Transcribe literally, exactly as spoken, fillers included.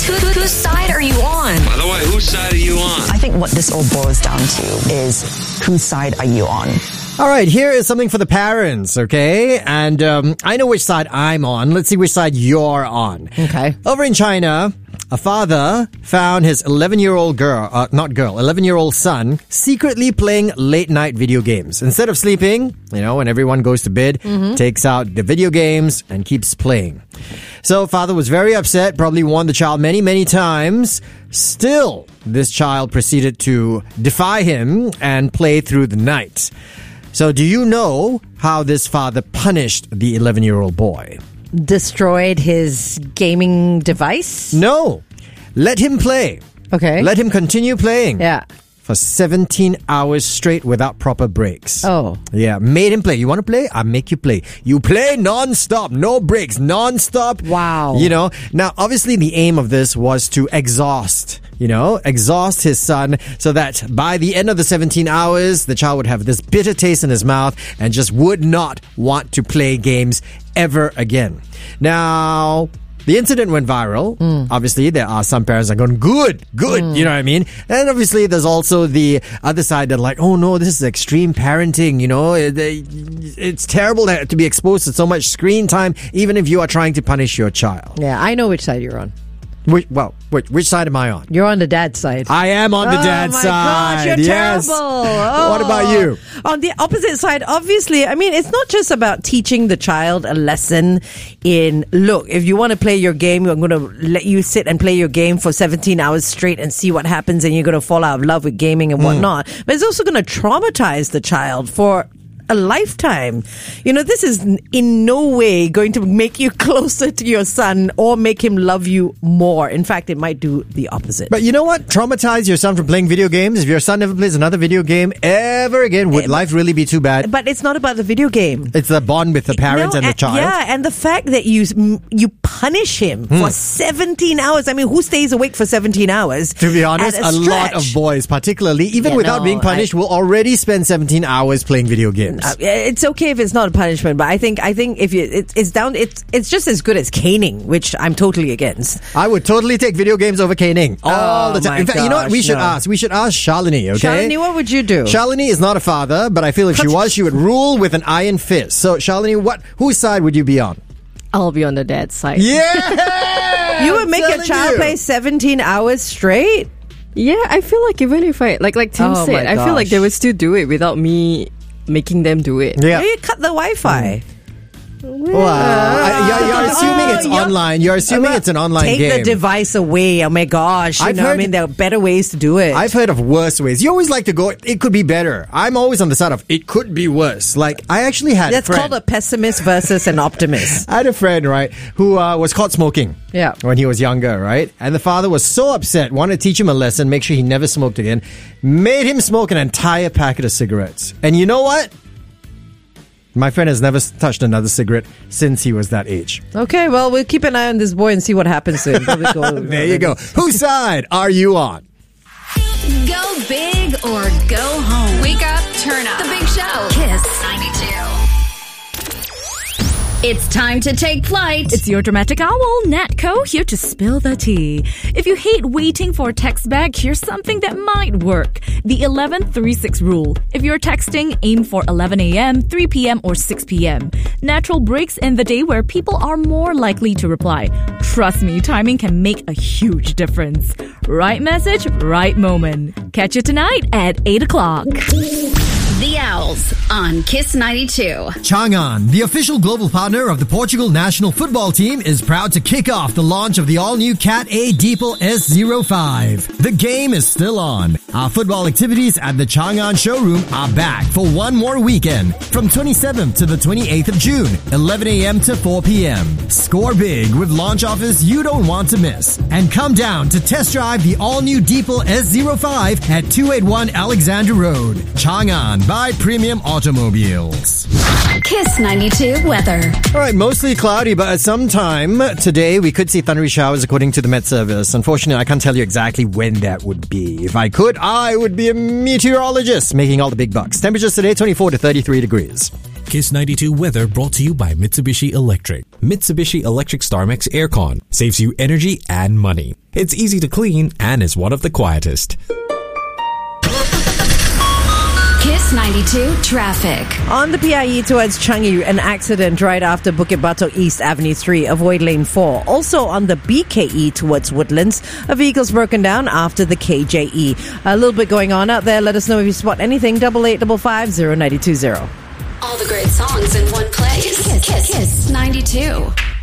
Who, who, whose side are you on? By the way, whose side are you on? I think what this all boils down to is whose side are you on? All right, here is something for the parents, okay? And um, I know which side I'm on. Let's see which side you're on. Okay. Over in China, a father found his eleven-year-old girl, uh, not girl, eleven-year-old son secretly playing late-night video games. Instead of sleeping, you know, when everyone goes to bed, mm-hmm. takes out the video games and keeps playing. So father was very upset, probably warned the child many, many times. Still, this child proceeded to defy him and play through the night. So do you know how this father punished the eleven-year-old boy? Destroyed his gaming device? No. Let him play. Okay. Let him continue playing. Yeah. For seventeen hours straight without proper breaks. Oh. Yeah, made him play. You want to play? I'll make you play. You play non-stop, no breaks, non-stop. Wow. You know, now obviously the aim of this was to exhaust, you know, exhaust his son so that by the end of the seventeen hours, the child would have this bitter taste in his mouth and just would not want to play games ever again. Now, the incident went viral. Mm. Obviously, there are some parents that are going, good, good, mm. you know what I mean? And obviously, there's also the other side that are like, oh no, this is extreme parenting, you know? It's terrible to be exposed to so much screen time, even if you are trying to punish your child. Yeah, I know which side you're on. Which, well, which, which side am I on? You're on the dad's side. I am on the oh dad's my side. Gosh, you're yes. terrible. Oh. What about you? On the opposite side, obviously, I mean, it's not just about teaching the child a lesson in, look, if you want to play your game, I'm going to let you sit and play your game for seventeen hours straight and see what happens, and you're going to fall out of love with gaming and whatnot. Mm. But it's also going to traumatize the child for a lifetime. You know, this is in no way going to make you closer to your son or make him love you more. In fact, it might do the opposite. But you know what? Traumatize your son from playing video games. If your son never plays another video game ever again, would life really be too bad? But it's not about the video game. It's the bond with the parents no, and the child. Yeah, and the fact that you you punish him hmm. for seventeen hours. I mean, who stays awake for seventeen hours? To be honest, a, a lot of boys, particularly, even yeah, without no, being punished, I, will already spend seventeen hours playing video games. Uh, it's okay if it's not a punishment, but I think I think if you it, it's down, it's it's just as good as caning, which I'm totally against. I would totally take video games over caning all oh, the time. My In fact, gosh, you know what? We should no. ask. We should ask Shalini. Okay, Shalini, what would you do? Shalini is not a father, but I feel if she was, she would rule with an iron fist. So, Shalini, what? Whose side would you be on? I'll be on the dad's side. Yeah, you would make your child you. play seventeen hours straight. Yeah, I feel like even if I like like Tim oh said, I feel like they would still do it without me making them do it. Yeah, you cut the Wi-Fi. Mm. Well, uh, you're, you're assuming oh, it's you're, online. You're assuming uh, it's an online take game. Take the device away. Oh my gosh! You I've know, heard, I mean, there are better ways to do it. I've heard of worse ways. You always like to go, it could be better. I'm always on the side of it could be worse. Like, I actually had That's a friend. called a pessimist versus an optimist. I had a friend, right, who uh, was caught smoking. Yeah. When he was younger, right? And the father was so upset, wanted to teach him a lesson, make sure he never smoked again, made him smoke an entire packet of cigarettes. And you know what? My friend has never touched another cigarette since he was that age. Okay, well, we'll keep an eye on this boy and see what happens to him. Go, there you go. Whose side are you on? Go big or go home. Wake up, turn up. The Big Show. Kiss ninety-two. It's time to take flight. It's your dramatic owl, Natco, here to spill the tea. If you hate waiting for a text back, here's something that might work. The eleven three six rule. If you're texting, aim for eleven a.m., three p.m., or six p.m. Natural breaks in the day where people are more likely to reply. Trust me, timing can make a huge difference. Right message, right moment. Catch you tonight at eight o'clock. The Owls on Kiss ninety-two. Changan, the official global partner of the Portugal national football team, is proud to kick off the launch of the all-new Cat A Deepal S zero five. The game is still on. Our football activities at the Changan showroom are back for one more weekend from twenty-seventh to the twenty-eighth of June, eleven a.m. to four p.m. Score big with launch offers you don't want to miss. And come down to test drive the all-new Deepal S zero five at two eighty-one Alexander Road. Changan by Premium Automobiles. Kiss ninety-two weather. All right, mostly cloudy, but at some time today we could see thundery showers according to the Met Service. Unfortunately, I can't tell you exactly when that would be. If I could, I would be a meteorologist making all the big bucks. Temperatures today, twenty-four to thirty-three degrees. Kiss ninety-two weather brought to you by Mitsubishi Electric. Mitsubishi Electric StarMax Aircon saves you energy and money. It's easy to clean and is one of the quietest. Kiss ninety-two traffic. On the P I E towards Changi, an accident right after Bukit Batok East Avenue three. Avoid lane four. Also on the B K E towards Woodlands, a vehicle's broken down after the K J E. A little bit going on out there. Let us know if you spot anything. Double eight double five zero ninety two zero. All the great songs in one place. Kiss, Kiss, Kiss ninety-two.